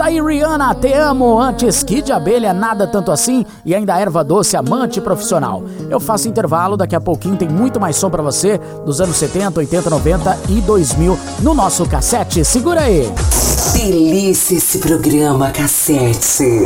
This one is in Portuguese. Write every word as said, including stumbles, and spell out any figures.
aí, Rihanna, Te Amo, antes Kid Abelha, Nada Tanto Assim e ainda Erva Doce, Amante Profissional. Eu faço intervalo, daqui a pouquinho tem muito mais som pra você dos anos setenta, oitenta, noventa e dois mil no nosso cassete. Segura aí! Delícia esse programa, Cassete.